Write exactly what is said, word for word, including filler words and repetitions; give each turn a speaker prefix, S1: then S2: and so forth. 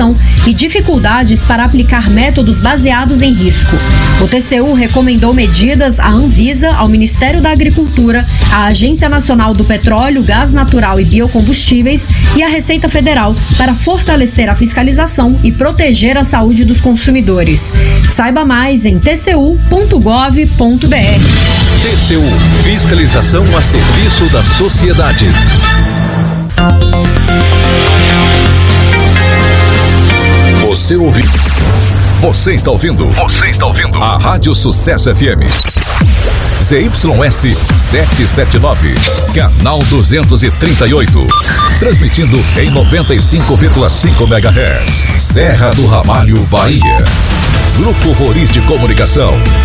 S1: fiscalização e dificuldades para aplicar métodos baseados em risco. O T C U recomendou medidas à Anvisa, ao Ministério da Agricultura, à Agência Nacional do Petróleo, Gás Natural e Biocombustíveis e à Receita Federal para fortalecer a fiscalização e proteger a saúde dos consumidores. Saiba mais em t c u ponto gov ponto b r.
S2: T C U, fiscalização a serviço da sociedade. Você ouviu? Você está ouvindo? Você está ouvindo? A Rádio Sucesso F M. Z Y S setecentos e setenta e nove, canal duzentos e trinta e oito. Transmitindo em noventa e cinco vírgula cinco megahertz. Serra do Ramalho, Bahia. Grupo Roriz de Comunicação.